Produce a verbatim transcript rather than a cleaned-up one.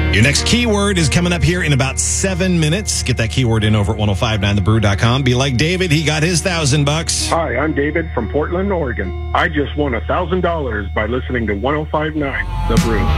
Your next keyword is coming up here in about seven minutes. Get that keyword in over at ten fifty-nine the brew dot com. Be like David. He got his thousand bucks. Hi, I'm David from Portland, Oregon. I just won a thousand dollars by listening to ten fifty-nine The Brew.